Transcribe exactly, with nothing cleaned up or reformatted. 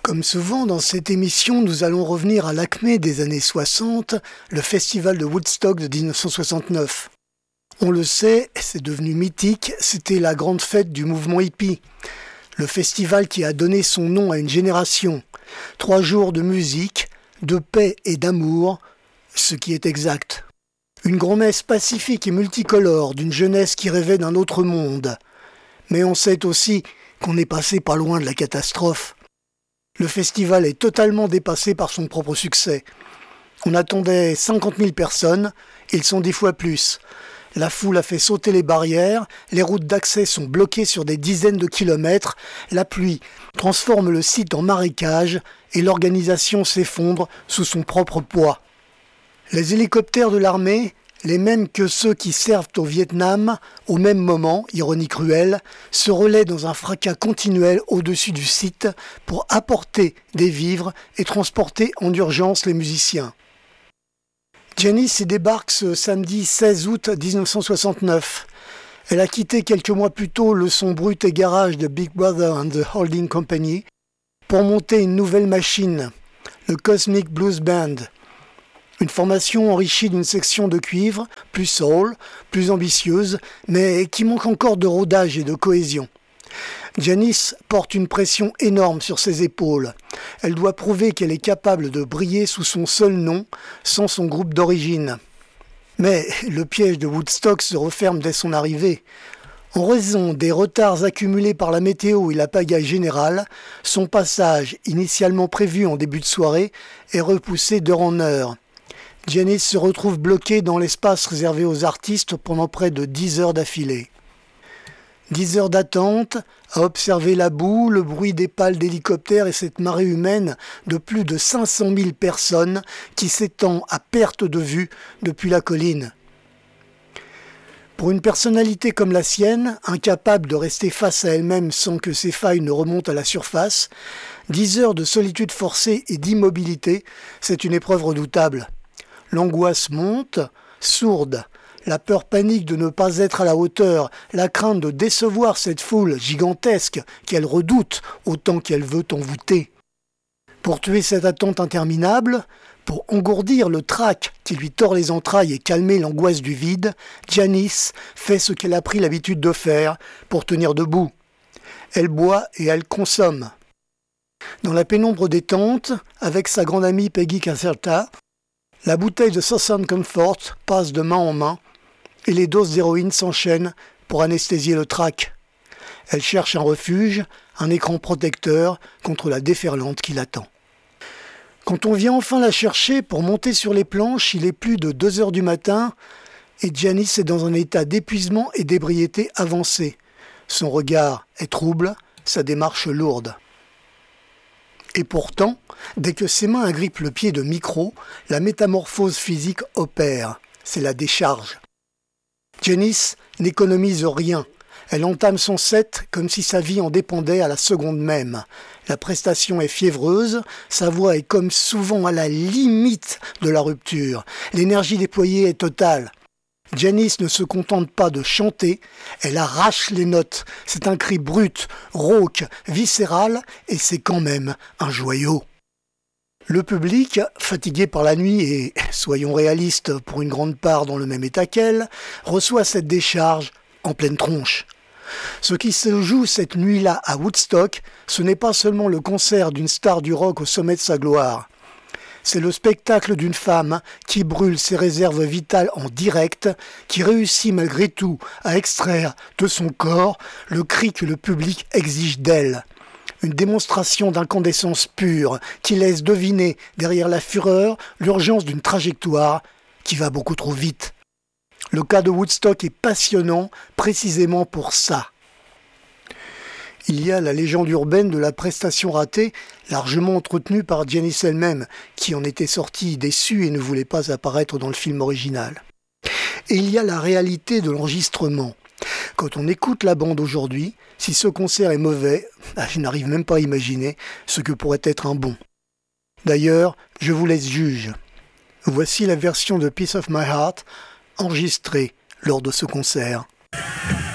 Comme souvent dans cette émission, nous allons revenir à l'acmé des années soixante, le festival de Woodstock de dix-neuf cent soixante-neuf. On le sait, c'est devenu mythique, c'était la grande fête du mouvement hippie. Le festival qui a donné son nom à une génération. Trois jours de musique, de paix et d'amour, ce qui est exact. Une grand-messe pacifique et multicolore d'une jeunesse qui rêvait d'un autre monde. Mais on sait aussi qu'on est passé pas loin de la catastrophe. Le festival est totalement dépassé par son propre succès. On attendait cinquante mille personnes, ils sont dix fois plus. La foule a fait sauter les barrières, les routes d'accès sont bloquées sur des dizaines de kilomètres, la pluie transforme le site en marécage et l'organisation s'effondre sous son propre poids. Les hélicoptères de l'armée, les mêmes que ceux qui servent au Vietnam, au même moment, ironie cruelle, se relaient dans un fracas continuel au-dessus du site pour apporter des vivres et transporter en urgence les musiciens. Janis y débarque ce samedi seize août dix-neuf cent soixante-neuf. Elle a quitté quelques mois plus tôt le son brut et garage de Big Brother and the Holding Company pour monter une nouvelle machine, le Cosmic Blues Band. Une formation enrichie d'une section de cuivre, plus soul, plus ambitieuse, mais qui manque encore de rodage et de cohésion. Janis porte une pression énorme sur ses épaules. Elle doit prouver qu'elle est capable de briller sous son seul nom, sans son groupe d'origine. Mais le piège de Woodstock se referme dès son arrivée. En raison des retards accumulés par la météo et la pagaille générale, son passage, initialement prévu en début de soirée, est repoussé d'heure en heure. Janis se retrouve bloquée dans l'espace réservé aux artistes pendant près de dix heures d'affilée. Dix heures d'attente, à observer la boue, le bruit des pales d'hélicoptères et cette marée humaine de plus de cinq cent mille personnes qui s'étend à perte de vue depuis la colline. Pour une personnalité comme la sienne, incapable de rester face à elle-même sans que ses failles ne remontent à la surface, dix heures de solitude forcée et d'immobilité, c'est une épreuve redoutable. L'angoisse monte, sourde, la peur panique de ne pas être à la hauteur, la crainte de décevoir cette foule gigantesque qu'elle redoute autant qu'elle veut envoûter. Pour tuer cette attente interminable, pour engourdir le trac qui lui tord les entrailles et calmer l'angoisse du vide, Janis fait ce qu'elle a pris l'habitude de faire pour tenir debout. Elle boit et elle consomme. Dans la pénombre des tentes, avec sa grande amie Peggy Caserta, la bouteille de Southern Comfort passe de main en main et les doses d'héroïne s'enchaînent pour anesthésier le trac. Elle cherche un refuge, un écran protecteur contre la déferlante qui l'attend. Quand on vient enfin la chercher pour monter sur les planches, il est plus de deux heures du matin et Janis est dans un état d'épuisement et d'ébriété avancé. Son regard est trouble, sa démarche lourde. Et pourtant, dès que ses mains agrippent le pied de micro, la métamorphose physique opère. C'est la décharge. Janis n'économise rien. Elle entame son set comme si sa vie en dépendait à la seconde même. La prestation est fiévreuse, sa voix est comme souvent à la limite de la rupture. L'énergie déployée est totale. Janis ne se contente pas de chanter, elle arrache les notes. C'est un cri brut, rauque, viscéral, et c'est quand même un joyau. Le public, fatigué par la nuit et, soyons réalistes, pour une grande part dans le même état qu'elle, reçoit cette décharge en pleine tronche. Ce qui se joue cette nuit-là à Woodstock, ce n'est pas seulement le concert d'une star du rock au sommet de sa gloire. C'est le spectacle d'une femme qui brûle ses réserves vitales en direct, qui réussit malgré tout à extraire de son corps le cri que le public exige d'elle. Une démonstration d'incandescence pure qui laisse deviner derrière la fureur l'urgence d'une trajectoire qui va beaucoup trop vite. Le cas de Woodstock est passionnant précisément pour ça. Il y a la légende urbaine de la prestation ratée, largement entretenue par Janis elle-même, qui en était sortie déçue et ne voulait pas apparaître dans le film original. Et il y a la réalité de l'enregistrement. Quand on écoute la bande aujourd'hui, si ce concert est mauvais, bah, je n'arrive même pas à imaginer ce que pourrait être un bon. D'ailleurs, je vous laisse juge. Voici la version de Piece of My Heart enregistrée lors de ce concert.